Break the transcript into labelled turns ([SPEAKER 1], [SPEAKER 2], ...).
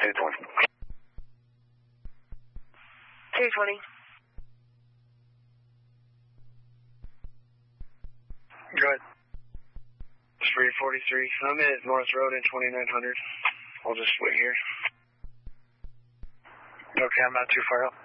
[SPEAKER 1] 220.
[SPEAKER 2] 220.
[SPEAKER 1] Go ahead. 343. I'm at North Road in 2900. I'll just wait here. Okay, I'm not too far out.